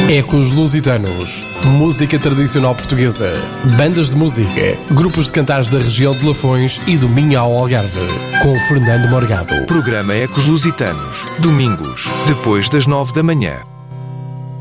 Ecos Lusitanos, música tradicional portuguesa, bandas de música, grupos de cantares da região de Lafões e do Minho ao Algarve, com Fernando Morgado. Programa Ecos Lusitanos, domingos, depois das 9 da manhã.